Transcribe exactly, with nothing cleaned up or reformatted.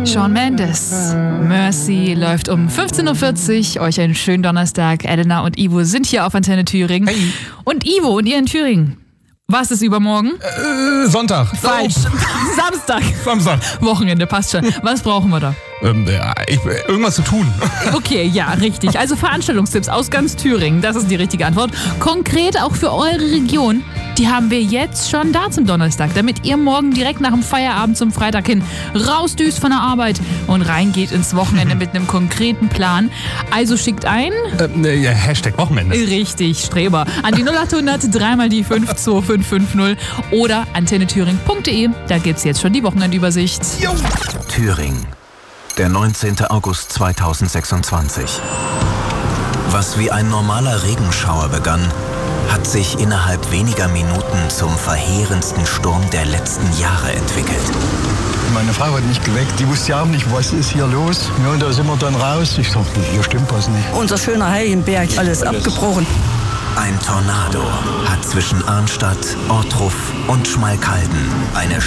Shawn Mendes. Mercy läuft um fünfzehn Uhr vierzig. Euch einen schönen Donnerstag. Elena und Ivo sind hier auf Antenne Thüringen. Hey. Und Ivo und ihr in Thüringen. Was ist übermorgen? Äh, Sonntag. Falsch. Samstag. Samstag. Wochenende, passt schon. Was brauchen wir da? Ähm, ja, ich, irgendwas zu tun. Okay, ja, richtig. Also Veranstaltungstipps aus ganz Thüringen. Das ist die richtige Antwort. Konkret auch für eure Region. Die haben wir jetzt schon da zum Donnerstag, damit ihr morgen direkt nach dem Feierabend zum Freitag hin rausdüst von der Arbeit und reingeht ins Wochenende mit einem konkreten Plan. Also schickt ein... Ähm, ja, Hashtag Wochenende. Richtig, Streber. An die null acht hundert, dreimal die fünf zwei fünf fünf null oder antenne thüringen punkt de. Da gibt's jetzt schon die Wochenendübersicht. Jo. Thüringen, der neunzehnten August zweitausendsechsundzwanzig. Was wie ein normaler Regenschauer begann, hat sich innerhalb weniger Minuten zum verheerendsten Sturm der letzten Jahre entwickelt. Meine Frau hat mich geweckt, die wusste ja auch nicht, was ist hier los. Ja, und da sind wir dann raus. Ich dachte, hier stimmt was nicht. Unser schöner Heiligenberg, alles, alles abgebrochen. Ein Tornado hat zwischen Arnstadt, Ortruf und Schmalkalden eine